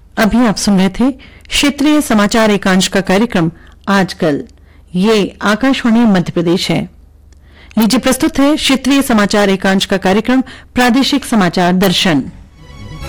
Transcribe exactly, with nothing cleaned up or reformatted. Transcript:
अभी आप सुन रहे थे क्षेत्रीय समाचार एकांश का कार्यक्रम आजकल। ये आकाशवाणी मध्य प्रदेश है। लीजिए प्रस्तुत है क्षेत्रीय समाचार एकांश का कार्यक्रम प्रादेशिक समाचार दर्शन।